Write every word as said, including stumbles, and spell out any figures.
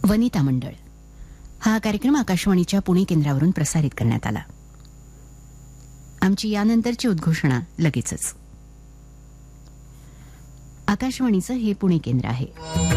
वनिता मंडळ हा कार्यक्रम आकाशवाणीच्या पुणे केंद्रावरून प्रसारित करण्यात आला. आमची यानंतरची उद्घोषणा लगेचच. आकाशवाणीचं हे पुणे केंद्र आहे.